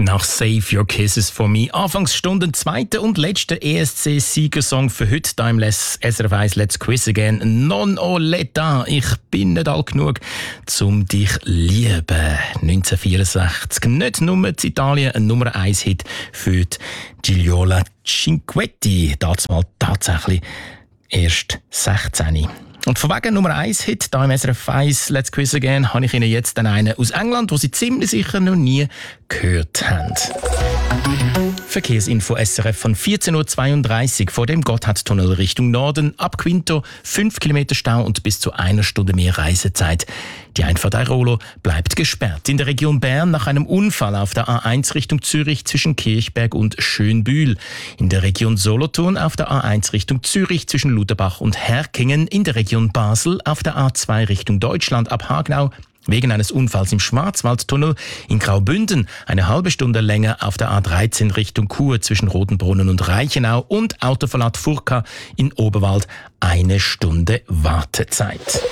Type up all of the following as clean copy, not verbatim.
Nach Save Your Kisses for Me. Anfangsstunden, zweiter und letzter ESC-Siegersong für heute. Timeless SRF 1 Let's Quiz Again. Non o l'età. Ich bin nicht alt genug, um dich lieben. 1964. Nicht nur in Italien ein Nummer 1 Hit für Gigliola Cinquetti. Das mal tatsächlich erst 16. Und von wegen Nummer 1 Hit, hier im SRF 1 Let's Quiz Again, habe ich Ihnen jetzt einen aus England, den Sie ziemlich sicher noch nie gehört haben. Verkehrsinfo SRF von 14.32 Uhr vor dem Gotthardtunnel Richtung Norden. Ab Quinto 5 Kilometer Stau und bis zu 1 Stunde mehr Reisezeit. Die Einfahrt Airolo bleibt gesperrt. In der Region Bern nach einem Unfall auf der A1 Richtung Zürich zwischen Kirchberg und Schönbühl. In der Region Solothurn auf der A1 Richtung Zürich zwischen Lutherbach und Herkingen. In der Region Basel auf der A2 Richtung Deutschland ab Hagenau. Wegen eines Unfalls im Schwarzwaldtunnel in Graubünden eine halbe Stunde länger auf der A13 Richtung Chur zwischen Rotenbrunnen und Reichenau und Autoverlad Furka in Oberwald 1 Stunde Wartezeit.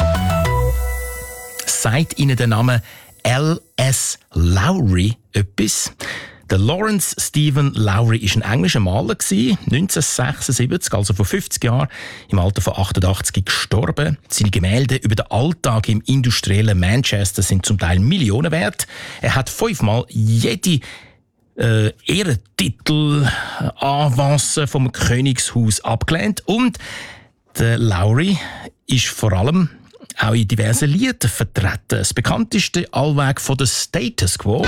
Sagt Ihnen der Name L.S. Lowry etwas? Der Lawrence Stephen Lowry war ein englischer Maler, 1976, also vor 50 Jahren, im Alter von 88 gestorben. Seine Gemälde über den Alltag im industriellen Manchester sind zum Teil Millionen wert. Er hat 5-mal jede Ehrentitel, Avancen vom Königshaus abgelehnt. Und der Lowry ist vor allem auch in diversen Liedern vertreten. Das bekannteste allweg von der Status Quo.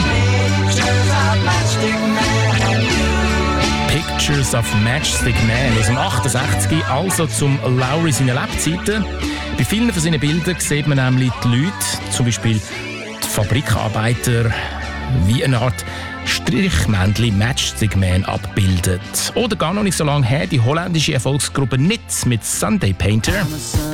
Pictures of Matchstick Man aus dem 68, also zum Lowry seiner Lebzeiten. Bei vielen von seinen Bildern sieht man nämlich die Leute, zum Beispiel die Fabrikarbeiter, wie eine Art Strichmännchen Matchstick Man abbildet. Oder gar noch nicht so lange her, die holländische Erfolgsgruppe Nits mit Sunday Painter.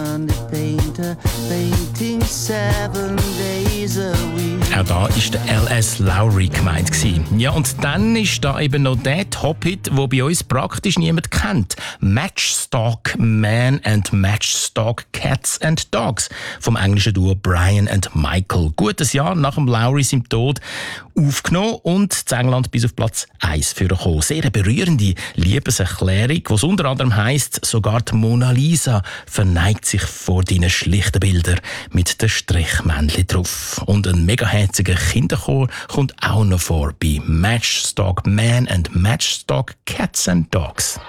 Auch da war der L.S. Lowry gemeint. Ja, und dann ist da eben noch der Top-Hit, den bei uns praktisch niemand kennt. Matchstock Man and Matchstock Cats and Dogs vom englischen Duo Brian and Michael. Gutes Jahr nach dem Lowry seinem Tod aufgenommen und in England bis auf Platz 1 vorgekommen. Sehr eine berührende Liebeserklärung, was unter anderem heisst, sogar die Mona Lisa verneigt sich vor deinen schlichten Bildern mit den Strichmännchen drauf. Und ein mega herziger Kinderchor kommt auch noch vor bei Matchstock Man and Matchstock Cats and Dogs.